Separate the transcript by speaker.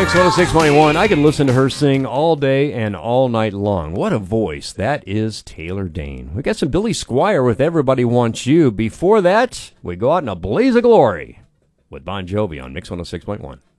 Speaker 1: Mix 106.1. I can listen to her sing all day and all night long. What a voice. That is Taylor Dayne. We got some Billy Squier with Everybody Wants You. Before that, we go out in a blaze of glory with Bon Jovi on Mix 106.1.